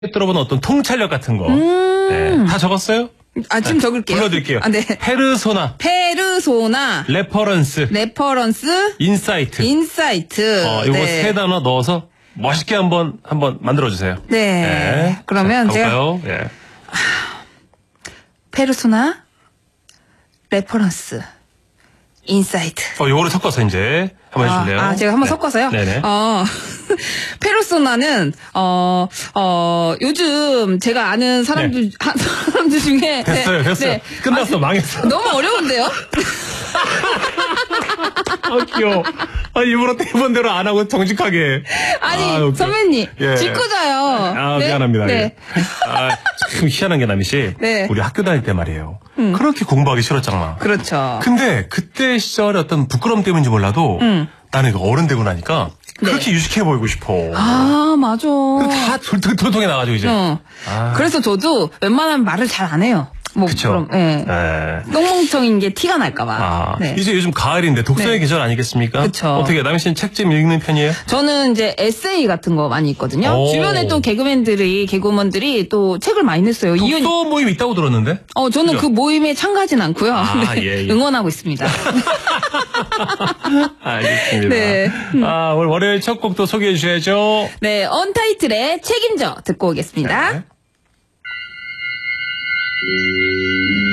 들어보는 어떤 통찰력 같은 거. 네. 다 적었어요? 지금 적을게요. 불러드릴게요. 네. 페르소나. 레퍼런스. 인사이트. 요거 네. 세 단어 넣어서 멋있게 한번 만들어주세요. 네. 그러면 자, 제가. 가볼까요? 예. 페르소나, 레퍼런스, 인사이트. 요거를 섞어서 이제 한번 해주실래요? 제가 한번 네. 섞어서요? 네네. 페르소나는, 요즘 제가 아는 사람들 중에. 됐어요. 네. 끝났어. 망했어. 너무 어려운데요? 귀여워. 일부러 대본대로 안 하고 정직하게. 아니, 선배님. 예. 짓궂어요. 네? 미안합니다. 네. 참 희한한 게 남희 씨. 네. 우리 학교 다닐 때 말이에요. 그렇게 공부하기 싫었잖아. 그렇죠. 근데 그때 시절에 어떤 부끄러움 때문인지 몰라도 나는 어른 되고 나니까 그렇게 유식해 보이고 싶어. 맞아. 다 돌통에 나가지고 이제. 그래서 저도 웬만하면 말을 잘 안 해요. 그쵸. 네. 똥멍청인 게 티가 날까봐. 네. 이제 요즘 가을인데 독서의 계절 아니겠습니까? 그쵸. 어떻게 남희 씨는 책 좀 읽는 편이에요? 저는 이제 에세이 같은 거 많이 읽거든요. 주변에 또 개그우먼들이 또 책을 많이 냈어요. 독서 모임 있다고 들었는데? 저는 그 모임에 참가하진 않고요. 예. 응원하고 있습니다. 알겠습니다. 네. 오늘 월요일 첫 곡도 소개해 주셔야죠. 네, 언타이틀의 책임져 듣고 오겠습니다. 네.